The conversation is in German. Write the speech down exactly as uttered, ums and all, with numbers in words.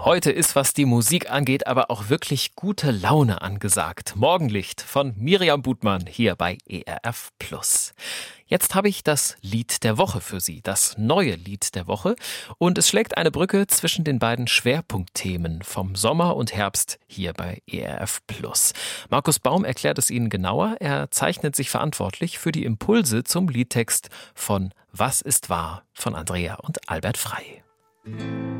Heute ist, was die Musik angeht, aber auch wirklich gute Laune angesagt. Morgenlicht von Miriam Budmann hier bei E R F Plus. Jetzt habe ich das Lied der Woche für Sie, das neue Lied der Woche. Und es schlägt eine Brücke zwischen den beiden Schwerpunktthemen vom Sommer und Herbst hier bei E R F Plus. Markus Baum erklärt es Ihnen genauer. Er zeichnet sich verantwortlich für die Impulse zum Liedtext von Was ist wahr von Andrea und Albert Frei.